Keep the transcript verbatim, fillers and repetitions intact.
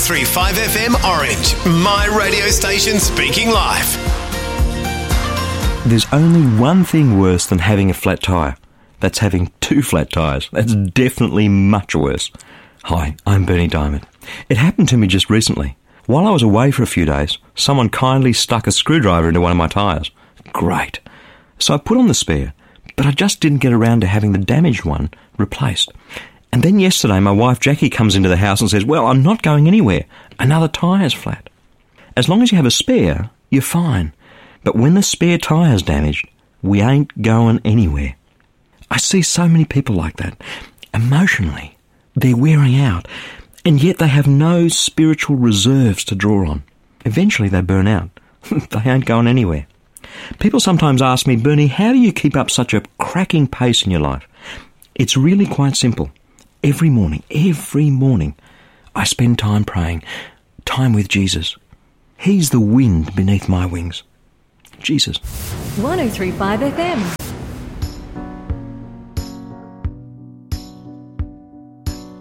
three point five F M Orange, my radio station speaking life. There's only one thing worse than having a flat tyre. That's having two flat tyres. That's definitely much worse. Hi, I'm Bernie Diamond. It happened to me just recently. While I was away for a few days, someone kindly stuck a screwdriver into one of my tyres. Great. So I put on the spare, but I just didn't get around to having the damaged one replaced. And then yesterday my wife Jackie comes into the house and says, well, I'm not going anywhere. Another tyre's flat. As long as you have a spare, you're fine. But when the spare tyre's damaged, we ain't going anywhere. I see so many people like that. Emotionally, they're wearing out, and yet they have no spiritual reserves to draw on. Eventually they burn out. They ain't going anywhere. People sometimes ask me, Bernie, how do you keep up such a cracking pace in your life? It's really quite simple. Every morning, every morning, I spend time praying, time with Jesus. He's the wind beneath my wings. Jesus. one oh three point five F M.